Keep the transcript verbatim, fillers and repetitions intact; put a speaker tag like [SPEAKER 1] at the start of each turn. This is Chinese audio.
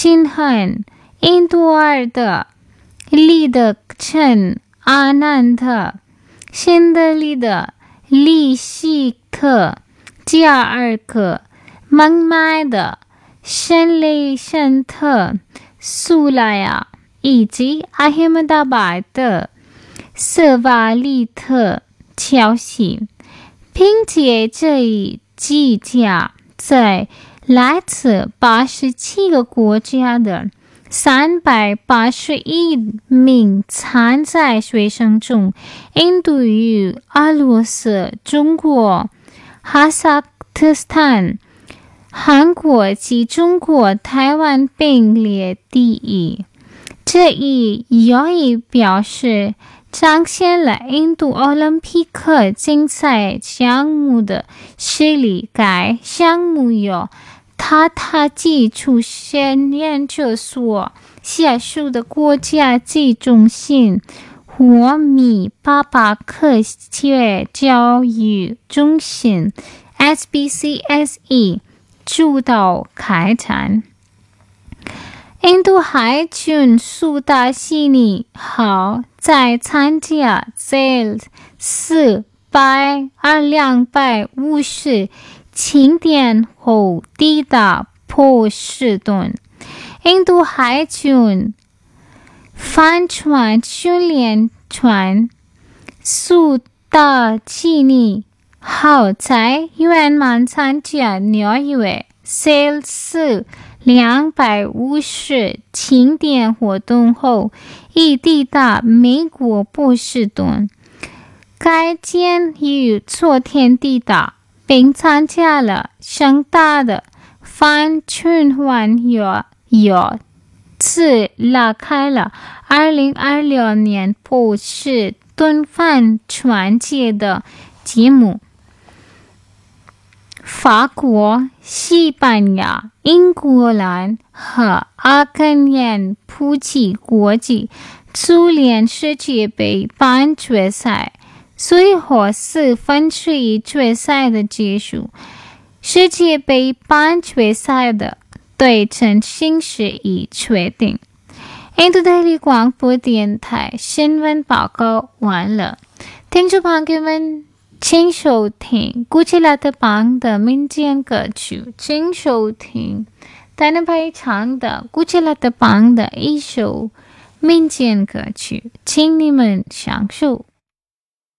[SPEAKER 1] 亲恨印度尔的利的称阿难特，新德里的利希特，加尔克孟买的圣雷圣特苏拉亚，以及阿罕谟达巴的舍瓦利特消息。凭借这一计价，在来自八十七个国家的三百八十一名参赛学生中，印度与俄罗斯、中国、哈萨克斯坦、韩国及中国台湾并列第一。这一优异表示彰显了印度奥林匹克竞赛项目的实力。该项目由塔塔基础线研究所下属的国家级中心霍米巴巴科学教育中心 S B C S E 主导开展。印度海军苏达西尼号在参加 Z L 四百二两百五十庆典后抵达波士顿。印度海军帆船训练船苏达西尼号在圆满参加纽约 Z L 四两百五十庆典活动后，已抵达美国波士顿。该舰于昨天抵达，并参加了盛大的帆循环游游，此拉开了二零二六年波士顿帆船节的节目。法国、西班牙、英格兰和阿根廷普及国际足联世界杯半决赛，随后四分之一决赛的结束，世界杯半决赛的对阵形式已确定。印度德里广播电台新闻报告完了，听众朋友们，请收听古吉拉特邦的民间歌曲，请收听丹那排唱的古吉拉特邦的一首民间歌曲，请你们享受。